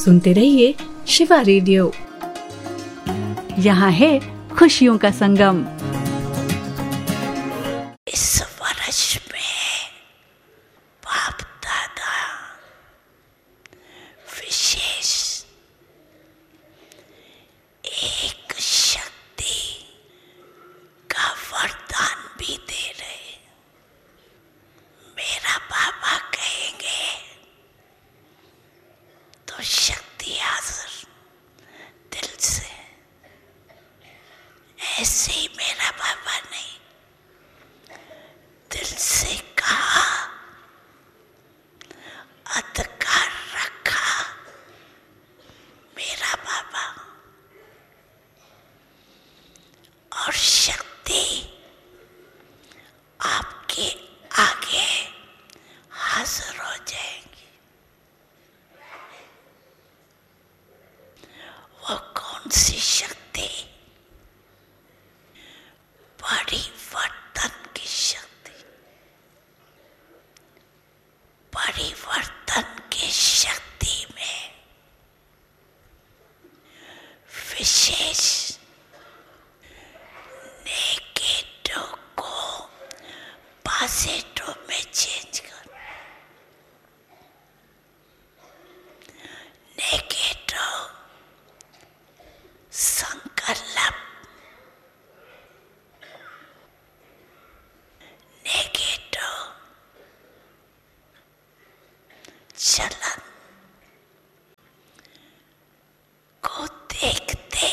सुनते रहिए शिवा रेडियो। यहाँ है खुशियों का संगम। इस वर्ष में बाप दादा विशेष एक शक्ति का वरदान भी दे रहे। मेरा बाबा कहेंगे तो शक्ति हाजिर दिल से। ऐसे ही मेरा बाबा नहीं, दिल से कहा, अधिकार रखा मेरा बाबा, और शक्ति आपके आगे हाजिर हो जाएगी। वो कौन सी शक्ति? परिवर्तन की शक्ति। परिवर्तन की शक्ति में विशेष नेगेटिव को पॉजिटिव में चेंज कर। नेगेटिव संकल्प, नेगेटिव चलन को देखते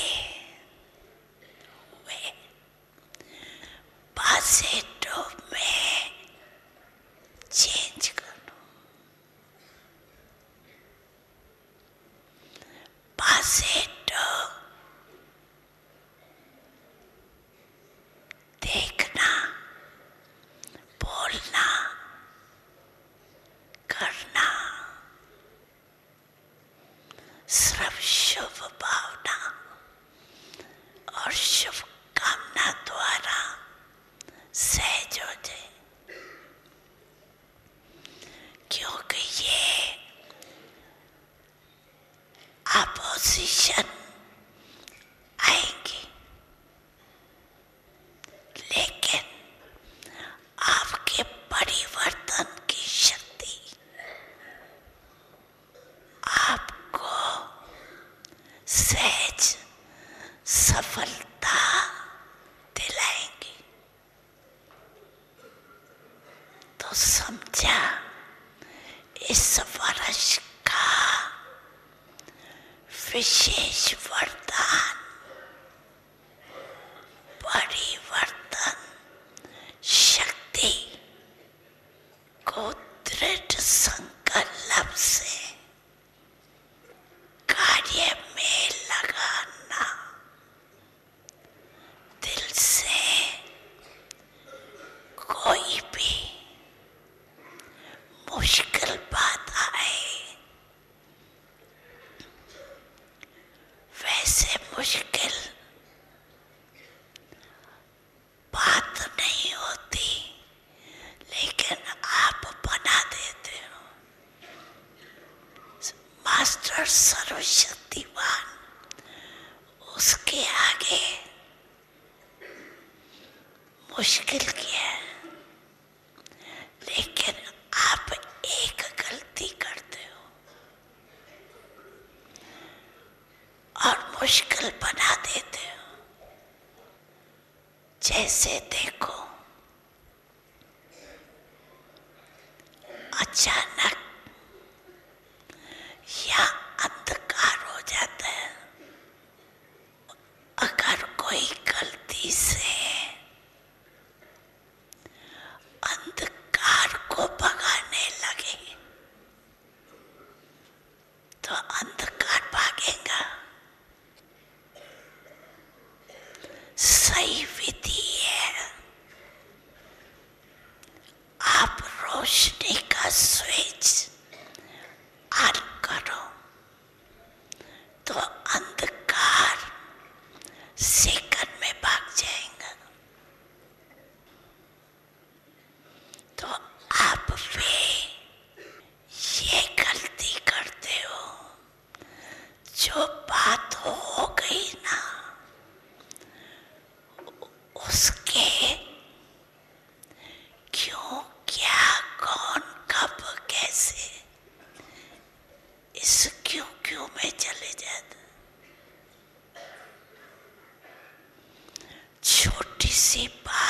हुए पॉजिटिव में चेंज करो। पॉजिटिव देखना, बोलना, करना, सिर्फ शुभ भावना और शुभ कामना द्वारा सहज हो जाए। क्योंकि ये अपोजिशन आएंगी, लेकिन आपके परिवर्तन की शक्ति आपको सहज सफलता दिलाएंगी। तो समझा, इस वर्ष का विशेष वरदान परिवर्तन शक्ति को दृढ़ संकल्प से कार्य में लगाना। दिल से कोई भी मुश्किल बात आए, वैसे मुश्किल बात नहीं होती, लेकिन आप बना देते हो। मास्टर सर्वशक्तिवान, उसके आगे मुश्किल क्या है? लेकिन आप एक गलती करते हो और मुश्किल बना देते हो। जैसे देखो, अचानक या अंधकार हो जाता है। अगर कोई गलती से अंधकार को भगाने लगे तो अंधकार भागेगा। सही विधि है, आप रोशनी का स्विच ऑन करो तो अंधकार सेकंड में भाग जाएगा। तो आप भी ये गलती करते हो। छोटी सी बात